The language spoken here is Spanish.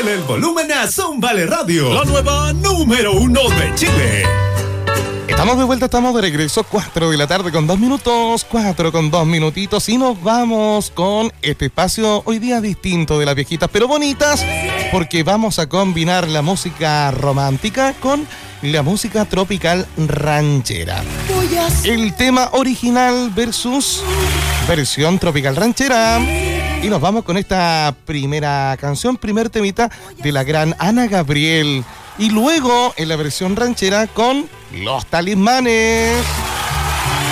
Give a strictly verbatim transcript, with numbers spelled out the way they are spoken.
Súbele el volumen a Zómbale Radio, la nueva número uno de Chile. Estamos de vuelta, estamos de regreso, cuatro de la tarde con dos minutos, cuatro con dos minutitos, y nos vamos con este espacio hoy día distinto de las viejitas pero bonitas, porque vamos a combinar la música romántica con la música tropical ranchera. El tema original versus versión tropical ranchera. Y nos vamos con esta primera canción, primer temita de la gran Ana Gabriel. Y luego en la versión ranchera con Los Talismanes.